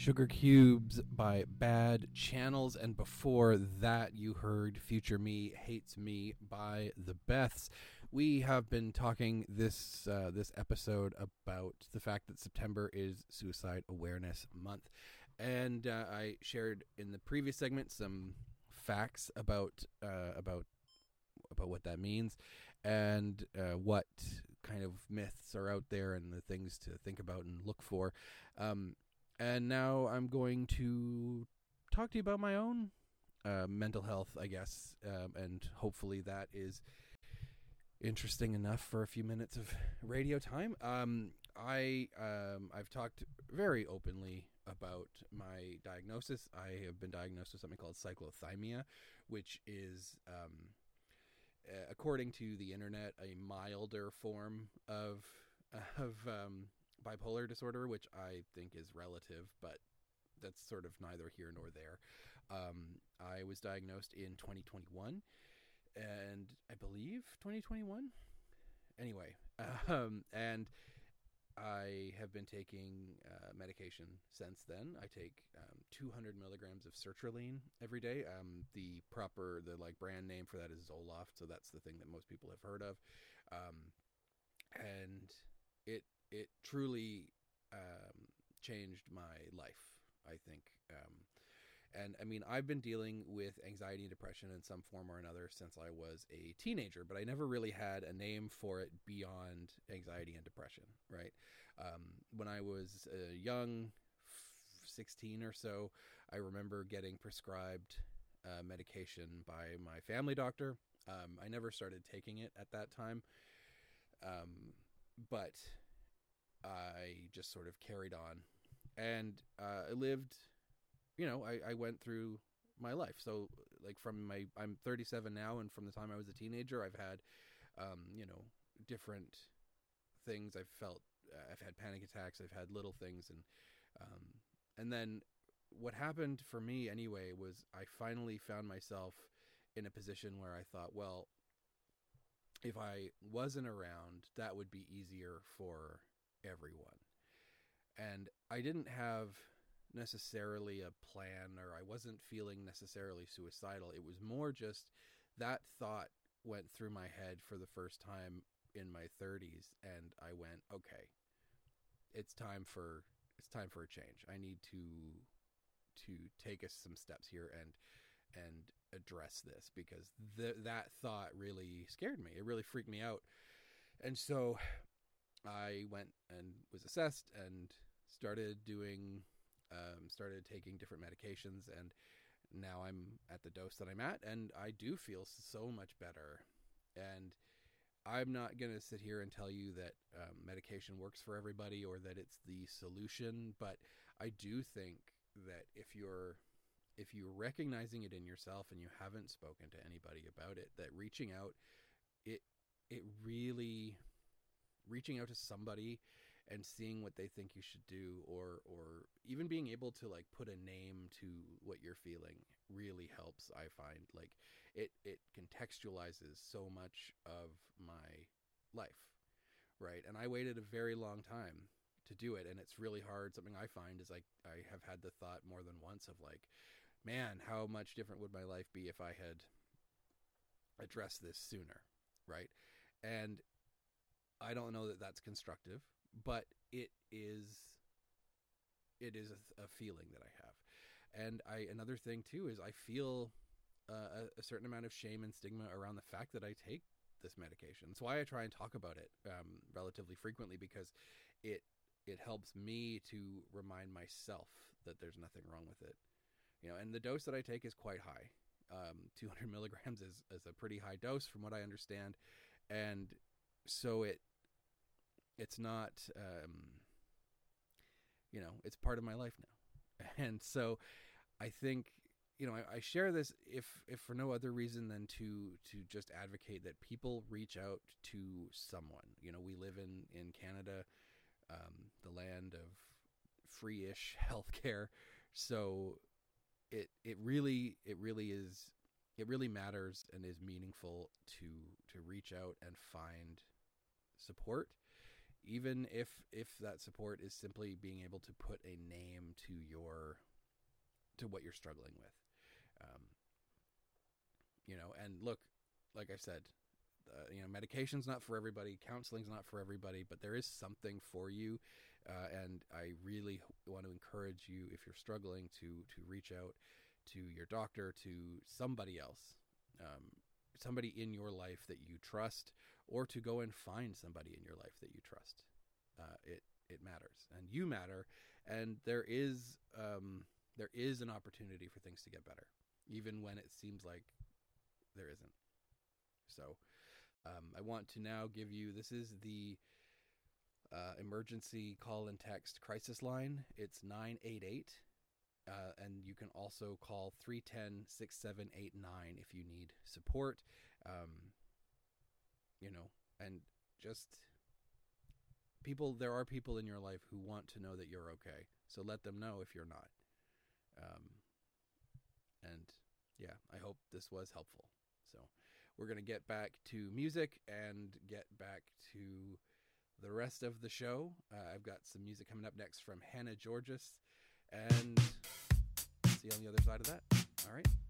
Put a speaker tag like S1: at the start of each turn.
S1: Sugar Cubes by Bad Channels, and before that you heard Future Me Hates Me by The Beths. We have been talking this episode about the fact that September is Suicide Awareness Month, and I shared in the previous segment some facts about what that means and what kind of myths are out there and the things to think about and look for. And now I'm going to talk to you about my own mental health, I guess, and hopefully that is interesting enough for a few minutes of radio time. I've talked very openly about my diagnosis. I have been diagnosed with something called cyclothymia, which is, according to the internet, a milder form of bipolar disorder, which I think is relative, but that's sort of neither here nor there. I was diagnosed in 2021, and I believe 2021. Anyway, and I have been taking medication since then. I take 200 milligrams of sertraline every day. The brand name for that is Zoloft, so that's the thing that most people have heard of. And it truly changed my life, I think. And I mean, I've been dealing with anxiety and depression in some form or another since I was a teenager, but I never really had a name for it beyond anxiety and depression, right? When I was young, 16 or so, I remember getting prescribed medication by my family doctor. I never started taking it at that time, but I just sort of carried on, and I lived, I went through my life. So like I'm 37 now, and from the time I was a teenager, I've had, different things. I've had panic attacks. I've had little things. And then what happened for me anyway was I finally found myself in a position where I thought, well, if I wasn't around, that would be easier for everyone. And I didn't have necessarily a plan, or I wasn't feeling necessarily suicidal. It was more just that thought went through my head for the first time in my 30s, and I went, okay, it's time for a change. I need to take us some steps here and address this, because that thought really scared me. It really freaked me out. And so I went and was assessed and started taking different medications, and now I'm at the dose that I'm at, and I do feel so much better. And I'm not going to sit here and tell you that medication works for everybody or that it's the solution, but I do think that if you're recognizing it in yourself and you haven't spoken to anybody about it, that reaching out to somebody and seeing what they think you should do, or even being able to like put a name to what you're feeling, really helps. I find like it contextualizes so much of my life, right? And I waited a very long time to do it, and it's really hard. Something I find is like I have had the thought more than once of like, man, how much different would my life be if I had addressed this sooner, right? And I don't know that that's constructive, but it is a feeling that I have. And another thing too is I feel a certain amount of shame and stigma around the fact that I take this medication. That's why I try and talk about it relatively frequently, because it helps me to remind myself that there's nothing wrong with it. And the dose that I take is quite high. 200 milligrams is a pretty high dose from what I understand. And so it's not, it's part of my life now. And so I think, I share this if for no other reason than to just advocate that people reach out to someone. We live in Canada, the land of free-ish healthcare. So it really matters and is meaningful to reach out and find support, even if that support is simply being able to put a name to what you're struggling with. And look, like I said, medication's not for everybody, counseling's not for everybody, but there is something for you. And I really want to encourage you, if you're struggling, to reach out to your doctor, to somebody else, somebody in your life that you trust, or to go and find somebody in your life that you trust. It matters, and you matter, and there is an opportunity for things to get better, even when it seems like there isn't. So I want to now give you, this is the emergency call and text crisis line. It's 988, and you can also call 310-6789 if you need support. And just there are people in your life who want to know that you're okay. So let them know if you're not. And yeah, I hope this was helpful. So we're going to get back to music and get back to the rest of the show. I've got some music coming up next from Hannah Georges, and see you on the other side of that. All right.